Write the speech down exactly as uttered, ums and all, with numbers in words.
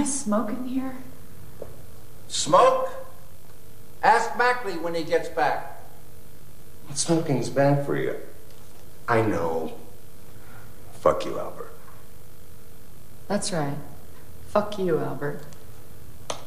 I smoke in here? Smoke? Ask Mackley when he gets back. Smoking's bad for you. I know. Fuck you, Albert. That's right. Fuck you, Albert.